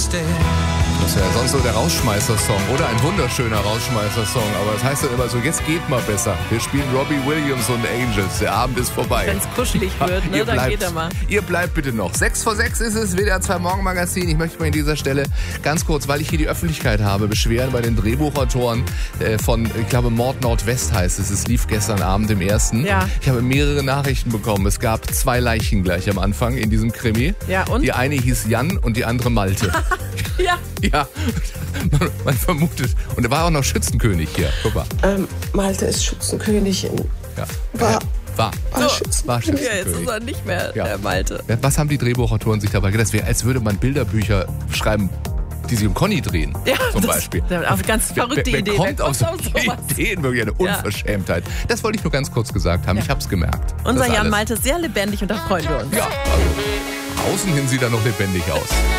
Das ist ja sonst so der Rausschmeißer-Song oder ein wunderschöner Rausschmeißer-Song. Aber das heißt dann immer so, jetzt geht mal besser. Wir spielen Robbie Williams und Angels. Der Abend ist vorbei. Wenn es kuschelig wird, ne, dann geht er mal. Ihr bleibt bitte noch. 6:06 ist es, WDR 2 Morgenmagazin. Ich möchte mich an dieser Stelle ganz kurz, weil ich hier die Öffentlichkeit habe, beschweren bei den Drehbuchautoren von, ich glaube, Mord Nordwest heißt es. Es lief gestern Abend im ersten. Ja. Ich habe mehrere Nachrichten bekommen. Es gab 2 Leichen gleich am Anfang in diesem Krimi. Ja, und? Die eine hieß Jan und die andere Malte. Ja. Ja, man vermutet. Und da war auch noch Schützenkönig hier. Guck mal. Malte ist Schützenkönig. Ja. War So. Schützenkönig. Ja, jetzt ist er nicht mehr Ja. der Malte. Was haben die Drehbuchautoren sich dabei gedacht? Das wäre, als würde man Bilderbücher schreiben, die sich um Conny drehen. Ja, zum Beispiel. Auf ganz verrückte Wer Idee. kommt auf so sowas? Ideen? Wirklich eine Ja. Unverschämtheit. Das wollte ich nur ganz kurz gesagt haben. Ja. Ich habe es gemerkt. Unser Das Jan alles. Malte ist sehr lebendig und da freuen wir uns. Ja, also außen hin sieht er noch lebendig aus.